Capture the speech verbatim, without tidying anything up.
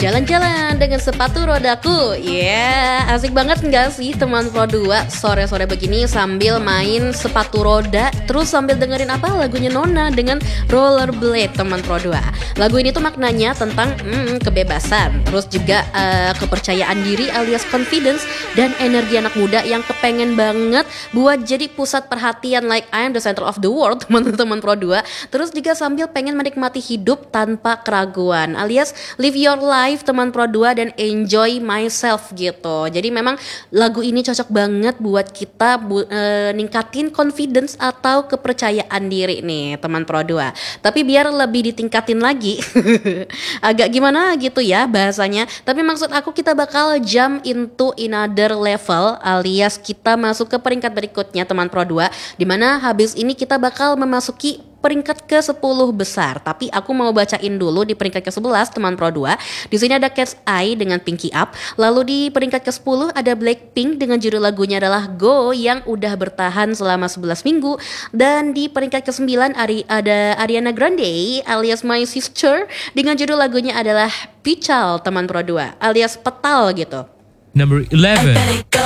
Jalan-jalan dengan sepatu rodaku. Ya, yeah, asik banget nggak sih teman Pro dua sore-sore begini sambil main sepatu roda, terus sambil dengerin apa lagunya Nona dengan Rollerblade teman Pro dua. Lagu ini tuh maknanya tentang hmm, kebebasan, terus juga uh, kepercayaan diri alias confidence dan energi anak muda yang kepengen banget buat jadi pusat perhatian like I am the center of the world teman-teman Pro dua. Terus juga sambil pengen menikmati hidup tanpa keraguan alias live your life teman Pro dua dan enjoy myself gitu. Jadi memang lagu ini cocok banget buat kita bu, e, ningkatin confidence atau kepercayaan diri nih teman Pro dua. Tapi biar lebih ditingkatin lagi agak gimana gitu ya bahasanya. Tapi maksud aku kita bakal jump into another level alias kita masuk ke peringkat berikutnya teman Pro dua, dimana habis ini kita bakal memasuki peringkat ke sepuluh besar. Tapi aku mau bacain dulu di peringkat ke sebelas teman Pro dua. Di sini ada Cat's Eye dengan Pinky Up. Lalu di peringkat ke sepuluh ada Blackpink dengan judul lagunya adalah Go yang udah bertahan selama sebelas minggu. Dan di peringkat ke sembilan ada Ariana Grande alias My Sister dengan judul lagunya adalah Pichal teman Pro dua alias petal gitu. Number eleven.